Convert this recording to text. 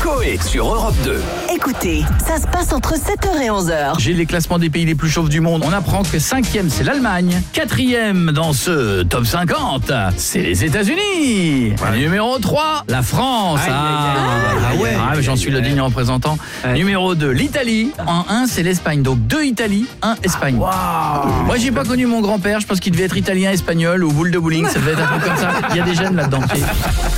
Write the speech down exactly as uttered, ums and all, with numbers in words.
Coé sur Europe deux. Écoutez, ça se passe entre sept heures et onze heures. J'ai les classements des pays les plus chauves du monde. On apprend que cinquième, c'est l'Allemagne. Quatrième dans ce top cinquante, c'est les États-Unis. Ouais. Numéro trois, la France. Aïe, ah, aïe, aïe, aïe, ah ouais, aïe, ah, aïe, j'en aïe, suis le aïe. digne représentant. Ouais. Numéro deux, l'Italie. En un, c'est l'Espagne. Donc deux Italie, un Espagne. Waouh. Moi, j'ai pas connu mon grand-père. Je pense qu'il devait être italien, espagnol ou boule de bowling. Ça devait être un truc comme ça. Il y a des gènes là-dedans.